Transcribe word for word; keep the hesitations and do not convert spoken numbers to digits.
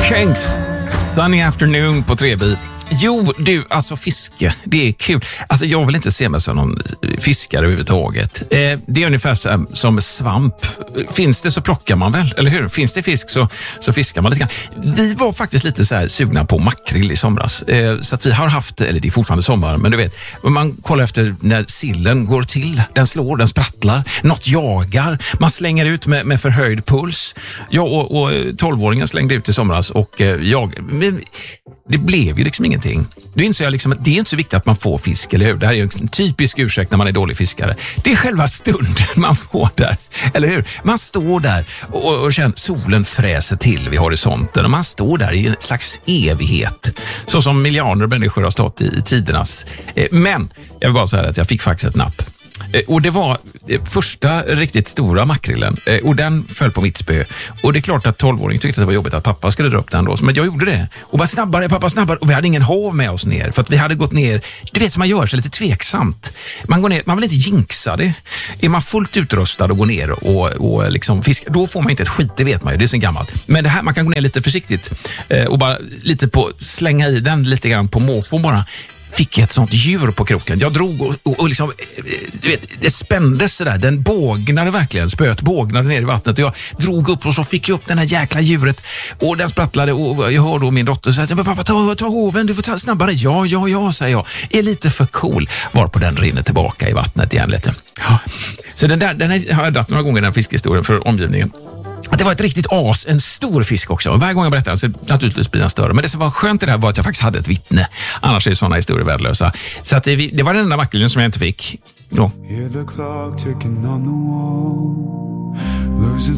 Shanks, Sunny Afternoon på Trebit. Jo, du, alltså fiske, det är kul. Alltså jag vill inte se mig som någon fiskare överhuvudtaget. Eh, det är ungefär så, som svamp. Finns det så plockar man väl, eller hur? Finns det fisk så, så fiskar man lite grann. Vi var faktiskt lite så här sugna på makrill i somras. Eh, så att vi har haft, eller det är fortfarande sommar, men du vet, man kollar efter när sillen går till. Den slår, den sprattlar, något jagar. Man slänger ut med, med förhöjd puls. Jag och, och tolvåringen slängde ut i somras och eh, jag... Men, det blev ju liksom ingenting. Då inser jag liksom att det är inte så viktigt att man får fisk, eller hur? Det här är ju en typisk ursäkt när man är dålig fiskare. Det är själva stunden man får där, eller hur? Man står där och, och känner solen fräser till vid horisonten och man står där i en slags evighet. Så som miljarder människor har stått i, i tidernas. Men jag vill bara säga att jag fick faktiskt ett napp. Och det var första riktigt stora makrillen. Och den föll på mitt spö. Och det är klart att tolvåringen tyckte att det var jobbigt att pappa skulle dra upp den då. Men jag gjorde det. Och bara snabbare, pappa snabbare. Och vi hade ingen hav med oss ner. För att vi hade gått ner, du vet som man gör så lite tveksamt. Man går ner, man vill inte jinxa det. Är man fullt utrustad och går ner och, och liksom fiska, då får man inte ett skit, det vet man ju. Det är så gammalt. Men det här, man kan gå ner lite försiktigt. Och bara lite på, slänga i den lite grann på måfå bara. Fick ett sånt djur på kroken. Jag drog och, och, och liksom, du vet, det spändes så där. Den bågnade verkligen. Spöet bågnade ner i vattnet. Och jag drog upp och så fick jag upp den här jäkla djuret. Och den sprattlade och jag hörde då min dotter säga, men pappa, ta, ta hoven, du får ta snabbare. Ja, ja, ja, säger jag. Är lite för cool. Varpå den rinner tillbaka i vattnet igen lite. Ja. Så den där, den har jag dragit några gånger, den fiskhistorien för omgivningen. Att det var ett riktigt as, en stor fisk också. Varje gång jag berättar så naturligtvis blir den större. Men det som var skönt i det här var att jag faktiskt hade ett vittne. Annars är sådana historier värdelösa. Så att det, det var den enda makrillen som jag inte fick då. Hear the clock ticking on the wall, losing